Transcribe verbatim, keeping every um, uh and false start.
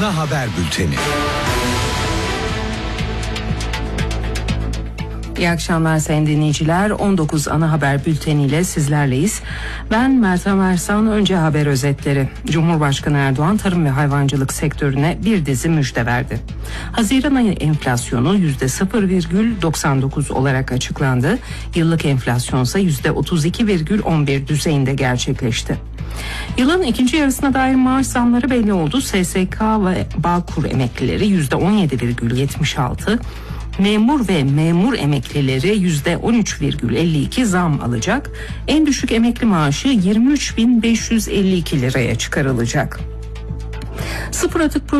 ana haber bülteni. İyi akşamlar sayın dinleyiciler. on dokuz ana haber bülteniyle sizlerleyiz. Ben Meltem Ersan. Önce haber özetleri. Cumhurbaşkanı Erdoğan tarım ve hayvancılık sektörüne bir dizi müjde verdi. Haziran ayı enflasyonu yüzde sıfır virgül doksan dokuz olarak açıklandı. Yıllık enflasyon ise yüzde otuz iki virgül on bir düzeyinde gerçekleşti. Yılın ikinci yarısına dair maaş zamları belli oldu. S S K ve Bağkur emeklileri yüzde on yedi virgül yetmiş altı, memur ve memur emeklileri yüzde on üç virgül elli iki zam alacak. En düşük emekli maaşı yirmi üç bin beş yüz elli iki liraya çıkarılacak. Sıfır atık